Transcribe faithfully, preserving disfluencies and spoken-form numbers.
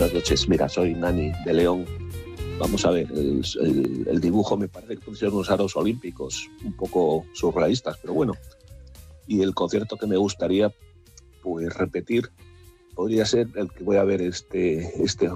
buenas noches. Mira, soy Nani de León. Vamos a ver, el, el, el dibujo me parece que pusieron unos aros olímpicos, un poco surrealistas, pero bueno. Y el concierto que me gustaría pues repetir podría ser el que voy a ver este, este